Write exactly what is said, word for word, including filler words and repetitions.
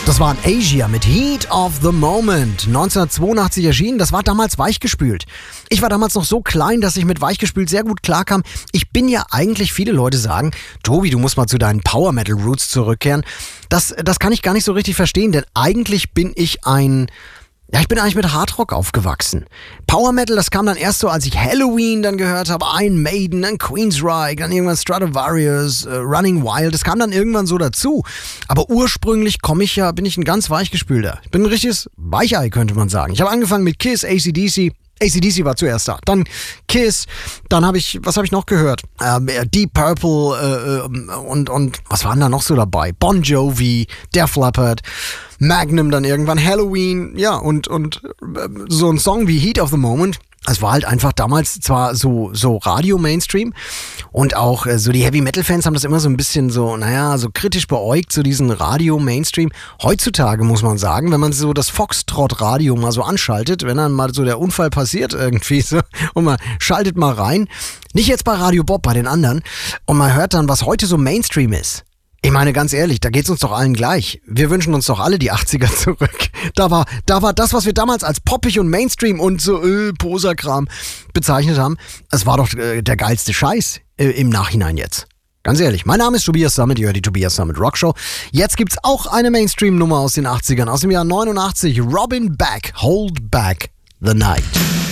Das war in Asia mit Heat of the Moment, neunzehnhundertzweiundachtzig erschienen. Das war damals weichgespült. Ich war damals noch so klein, dass ich mit weichgespült sehr gut klarkam. Ich bin ja eigentlich, viele Leute sagen, Tobi, du musst mal zu deinen Power Metal Roots zurückkehren. Das, das kann ich gar nicht so richtig verstehen, denn eigentlich bin ich ein... Ja, ich bin eigentlich mit Hardrock aufgewachsen. Power Metal, das kam dann erst so, als ich Halloween dann gehört habe, Iron Maiden, dann Queensryche, dann irgendwann Stratovarius, äh, Running Wild, das kam dann irgendwann so dazu. Aber ursprünglich komme ich ja, bin ich ein ganz weichgespülter. Ich bin ein richtiges Weichei, könnte man sagen. Ich habe angefangen mit Kiss, A C D C. A C D C war zuerst da, dann Kiss, dann habe ich, was habe ich noch gehört? Ähm, Deep Purple äh, und, und was waren da noch so dabei? Bon Jovi, Def Leppard, Magnum dann irgendwann, Halloween, ja, und, und äh, so ein Song wie Heat of the Moment. Es war halt einfach damals zwar so, so Radio-Mainstream und auch äh, so die Heavy-Metal-Fans haben das immer so ein bisschen so, naja, so kritisch beäugt, so diesen Radio-Mainstream. Heutzutage muss man sagen, wenn man so das Foxtrot-Radio mal so anschaltet, wenn dann mal so der Unfall passiert irgendwie so und man schaltet mal rein, nicht jetzt bei Radio Bob, bei den anderen, und man hört dann, was heute so Mainstream ist. Ich meine, ganz ehrlich, da geht's uns doch allen gleich. Wir wünschen uns doch alle die achtziger zurück. Da war, da war das, was wir damals als poppig und Mainstream und so äh, Poserkram bezeichnet haben, es war doch äh, der geilste Scheiß äh, im Nachhinein jetzt. Ganz ehrlich, mein Name ist Tobias Summit, ihr hört die Tobias Summit Rockshow. Jetzt gibt's auch eine Mainstream-Nummer aus den achtzigern, aus dem Jahr neunundachtzig. Robin Beck, Hold Back the Night.